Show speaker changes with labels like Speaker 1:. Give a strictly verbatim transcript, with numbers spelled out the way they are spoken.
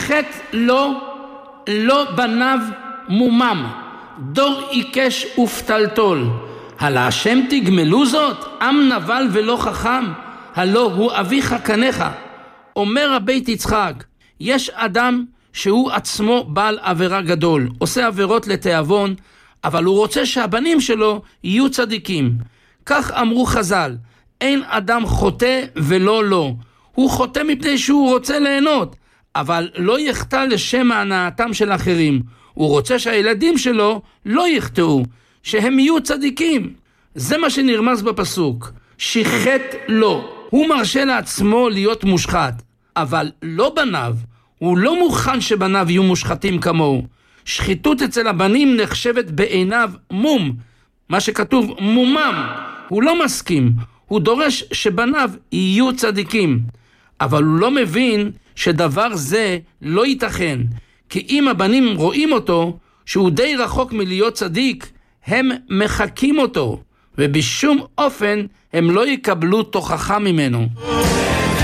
Speaker 1: שיחת לו, לא בניו מומם, דור עיקש ופתלתול. הלא השם תגמלו זאת? עם נבל ולא חכם, הלא הוא אביך קניך. אומר הבית יצחק, יש אדם שהוא עצמו בעל עבירה גדול, עושה עבירות לתיאבון, אבל הוא רוצה שהבנים שלו יהיו צדיקים. כך אמרו חז"ל, אין אדם חוטא ולא לא. הוא חוטא מפני שהוא רוצה ליהנות, אבל לא יחטא לשם הנאתם של אחרים. הוא רוצה שהילדים שלו לא יחטאו, שהם יהיו צדיקים. זה מה שנרמז בפסוק. שיחת לו. הוא מרשה לעצמו להיות מושחת, אבל לא בניו. הוא לא מוכן שבניו יהיו מושחתים כמוהו. שחיתות אצל הבנים נחשבת בעיניו מום. מה שכתוב מומם. הוא לא מסכים. הוא דורש שבניו יהיו צדיקים. אבל הוא לא מבין שדבר זה לא ייתכן. כי אם הבנים רואים אותו, שהוא די רחוק מלהיות צדיק, הם מחקים אותו. ובשום אופן הם לא יקבלו תוכחה ממנו.